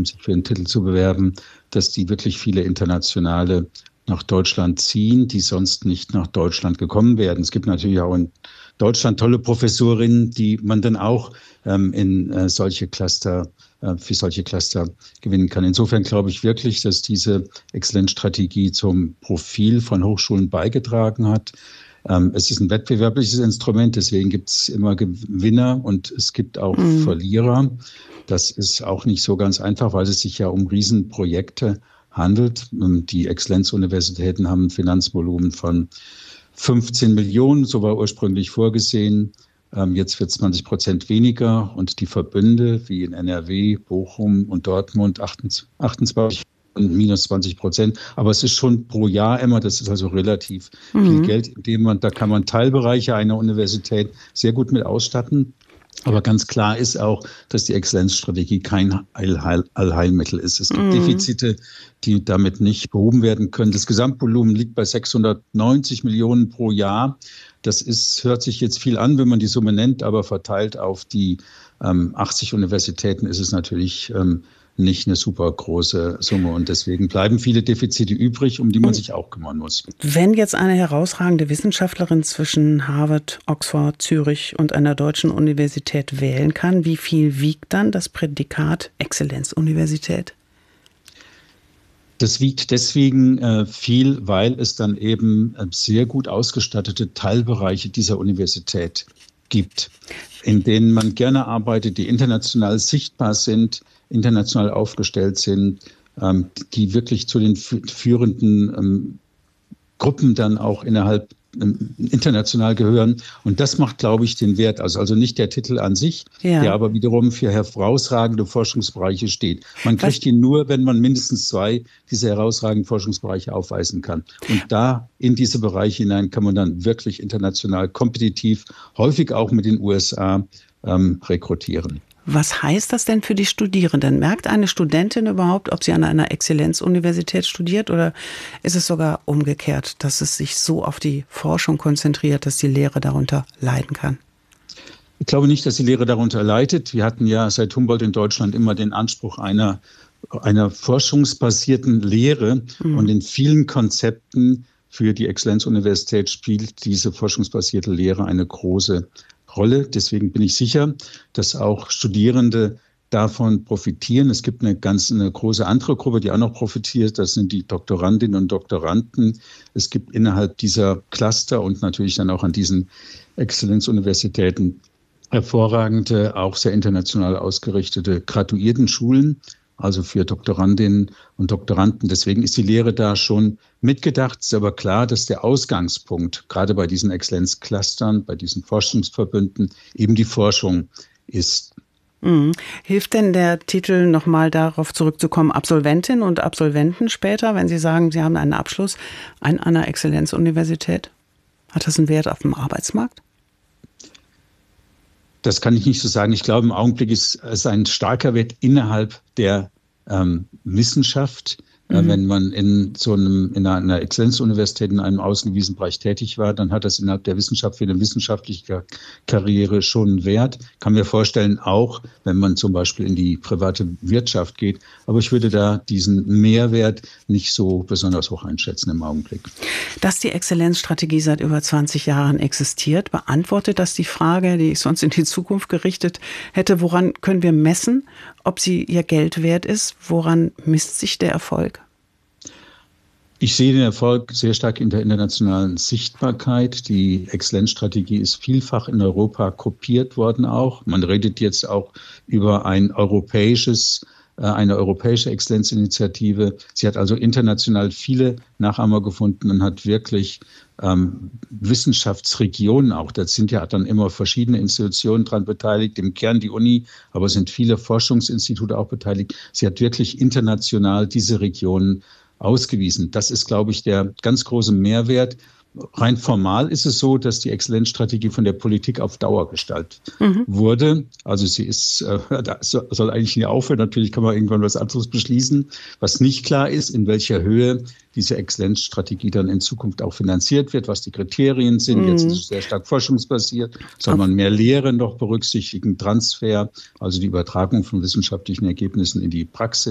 um sich für den Titel zu bewerben, dass die wirklich viele Internationale nach Deutschland ziehen, die sonst nicht nach Deutschland gekommen wären. Es gibt natürlich auch in Deutschland tolle Professorinnen, die man dann auch in solche Cluster, für solche Cluster gewinnen kann. Insofern glaube ich wirklich, dass diese Exzellenzstrategie zum Profil von Hochschulen beigetragen hat. Es ist ein wettbewerbliches Instrument, deswegen gibt es immer Gewinner und es gibt auch Verlierer. Das ist auch nicht so ganz einfach, weil es sich ja um Riesenprojekte handelt. Die Exzellenzuniversitäten haben ein Finanzvolumen von 15 Millionen, so war ursprünglich vorgesehen. Jetzt wird es 20% weniger und die Verbünde wie in NRW, Bochum und Dortmund 28 und minus 20%. Aber es ist schon pro Jahr immer, das ist also relativ viel Geld, da kann man Teilbereiche einer Universität sehr gut mit ausstatten. Aber ganz klar ist auch, dass die Exzellenzstrategie kein Allheilmittel ist. Es gibt Defizite, die damit nicht behoben werden können. Das Gesamtvolumen liegt bei 690 Millionen pro Jahr. Hört sich jetzt viel an, wenn man die Summe nennt, aber verteilt auf die 80 Universitäten ist es natürlich nicht eine super große Summe. Und deswegen bleiben viele Defizite übrig, um die man sich auch kümmern muss. Wenn jetzt eine herausragende Wissenschaftlerin zwischen Harvard, Oxford, Zürich und einer deutschen Universität wählen kann, wie viel wiegt dann das Prädikat Exzellenzuniversität? Das wiegt deswegen viel, weil es dann eben sehr gut ausgestattete Teilbereiche dieser Universität gibt, in denen man gerne arbeitet, die international sichtbar sind, international aufgestellt sind, die wirklich zu den führenden Gruppen dann auch innerhalb international gehören. Und das macht, glaube ich, den Wert aus. Also nicht der Titel an sich, der aber wiederum für herausragende Forschungsbereiche steht. Man kriegt ihn nur, wenn man mindestens 2 dieser herausragenden Forschungsbereiche aufweisen kann. Und da in diese Bereiche hinein kann man dann wirklich international kompetitiv, häufig auch mit den USA, rekrutieren. Was heißt das denn für die Studierenden? Merkt eine Studentin überhaupt, ob sie an einer Exzellenzuniversität studiert, oder ist es sogar umgekehrt, dass es sich so auf die Forschung konzentriert, dass die Lehre darunter leiden kann? Ich glaube nicht, dass die Lehre darunter leidet. Wir hatten ja seit Humboldt in Deutschland immer den Anspruch einer forschungsbasierten Lehre und in vielen Konzepten für die Exzellenzuniversität spielt diese forschungsbasierte Lehre eine große Rolle. Deswegen bin ich sicher, dass auch Studierende davon profitieren. Es gibt eine große andere Gruppe, die auch noch profitiert. Das sind die Doktorandinnen und Doktoranden. Es gibt innerhalb dieser Cluster und natürlich dann auch an diesen Exzellenzuniversitäten hervorragende, auch sehr international ausgerichtete Graduiertenschulen, also für Doktorandinnen und Doktoranden. Deswegen ist die Lehre da schon mitgedacht. Es ist aber klar, dass der Ausgangspunkt, gerade bei diesen Exzellenzclustern, bei diesen Forschungsverbünden, eben die Forschung ist. Hilft denn der Titel, nochmal darauf zurückzukommen, Absolventinnen und Absolventen später, wenn Sie sagen, Sie haben einen Abschluss an einer Exzellenzuniversität? Hat das einen Wert auf dem Arbeitsmarkt? Das kann ich nicht so sagen. Ich glaube, im Augenblick ist es ein starker Wert innerhalb der Wissenschaft. Wenn man in einer Exzellenzuniversität in einem ausgewiesenen Bereich tätig war, dann hat das innerhalb der Wissenschaft für eine wissenschaftliche Karriere schon einen Wert. Kann mir vorstellen, auch wenn man zum Beispiel in die private Wirtschaft geht. Aber ich würde da diesen Mehrwert nicht so besonders hoch einschätzen im Augenblick. Dass die Exzellenzstrategie seit über 20 Jahren existiert, beantwortet das die Frage, die ich sonst in die Zukunft gerichtet hätte, woran können wir messen, ob sie ihr Geld wert ist? Woran misst sich der Erfolg? Ich sehe den Erfolg sehr stark in der internationalen Sichtbarkeit. Die Exzellenzstrategie ist vielfach in Europa kopiert worden auch. Man redet jetzt auch über eine europäische Exzellenzinitiative. Sie hat also international viele Nachahmer gefunden und hat wirklich Wissenschaftsregionen auch. Da sind ja dann immer verschiedene Institutionen dran beteiligt, im Kern die Uni, aber es sind viele Forschungsinstitute auch beteiligt. Sie hat wirklich international diese Regionen ausgewiesen. Das ist, glaube ich, der ganz große Mehrwert. Rein formal ist es so, dass die Exzellenzstrategie von der Politik auf Dauer gestaltet wurde. Also sie soll eigentlich nie aufhören. Natürlich kann man irgendwann was anderes beschließen. Was nicht klar ist, in welcher Höhe diese Exzellenzstrategie dann in Zukunft auch finanziert wird, was die Kriterien sind. Jetzt ist es sehr stark forschungsbasiert. Soll man mehr Lehre noch berücksichtigen, Transfer, also die Übertragung von wissenschaftlichen Ergebnissen in die Praxis.